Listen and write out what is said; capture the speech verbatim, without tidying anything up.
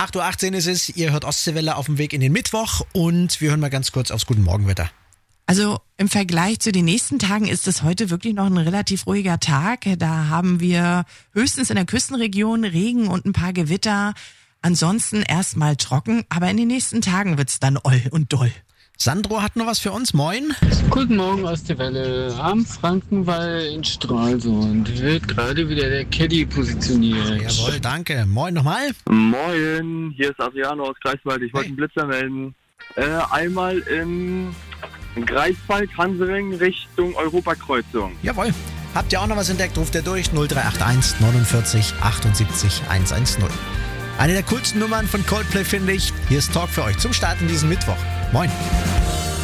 acht Uhr achtzehn ist es, ihr hört Ostseewelle auf dem Weg in den Mittwoch und wir hören mal ganz kurz aufs Guten Morgenwetter. Also im Vergleich zu den nächsten Tagen ist es heute wirklich noch ein relativ ruhiger Tag. Da haben wir höchstens in der Küstenregion Regen und ein paar Gewitter. Ansonsten erstmal trocken, aber in den nächsten Tagen wird's dann oll und doll. Sandro hat noch was für uns. Moin. Guten Morgen aus der Welle am Frankenwall in Stralsund. Wird gerade wieder der Caddy positioniert. Jawohl, danke. Moin nochmal. Moin, hier ist Adriano aus Greifswald. Ich wollte Hey. einen Blitzer melden. Äh, einmal in Greifswald, Hansering Richtung Europakreuzung. Jawohl. Habt ihr auch noch was entdeckt? Ruft ihr durch null drei acht eins neunundvierzig achtundsiebzig hundertzehn. Eine der coolsten Nummern von Coldplay, finde ich. Hier ist Talk für euch zum Start in diesem Mittwoch. Moin.